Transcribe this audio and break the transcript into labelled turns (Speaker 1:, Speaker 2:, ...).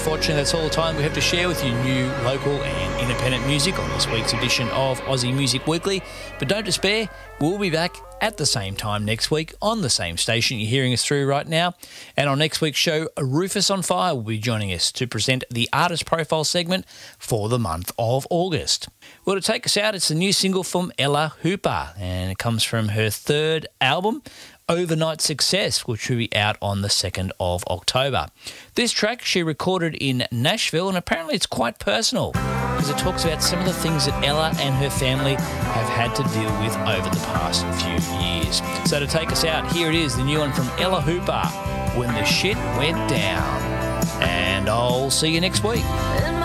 Speaker 1: unfortunately, that's all the time we have to share with you, new, local and independent music on this week's edition of Aussie Music Weekly. But don't despair, we'll be back at the same time next week on the same station you're hearing us through right now. And on next week's show, Rufus on Fire will be joining us to present the Artist Profile segment for the month of August. Well, to take us out, it's the new single from Ella Hooper, and it comes from her third album, Overnight Success, which will be out on the 2nd of October. This track she recorded in Nashville, and apparently it's quite personal because it talks about some of the things that Ella and her family have had to deal with over the past few years. So to take us out, here it is, the new one from Ella Hooper, When the Shit Went Down. And I'll see you next week.